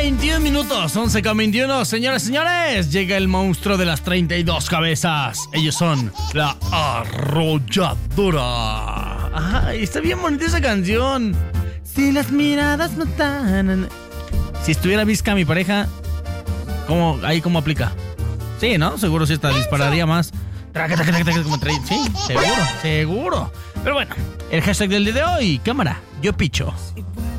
21 minutos, 11:21. Señoras y señores, llega el monstruo de las 32 cabezas. Ellos son la Arrolladora. Ajá, está bien bonita esa canción. Si las miradas no tan... Si estuviera Vizca, mi pareja, ¿cómo aplica? Sí, ¿no? Seguro sí esta dispararía más. Como trae. Sí, seguro. Pero bueno, el hashtag del día de hoy, cámara, yo picho.